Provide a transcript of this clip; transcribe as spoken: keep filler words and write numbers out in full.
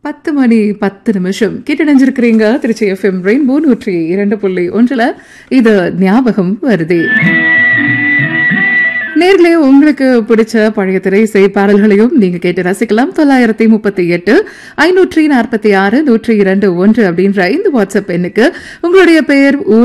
பத்து மணி பத்து நிமிஷம் கேட்டடைஞ்சிருக்கிறீங்க திருச்சி எஃப்எம் ரெயின்போ நூற்றி இரண்டு புள்ளி ஒன்றுல இது ஞாபகம் வருதே. நேர்களே, உங்களுக்கு பிடிச்ச பழைய திரை இசை பாடல்களையும் நீங்க கேட்டு ரசிக்கலாம். தொள்ளாயிரத்தி முப்பத்தி எட்டு ஐநூற்றி நாற்பத்தி ஆறு நூற்றி இரண்டு ஒன்று அப்படின்ற இந்த வாட்ஸ்அப் எண்ணுக்கு உங்களுடைய பெயர், ஊர்,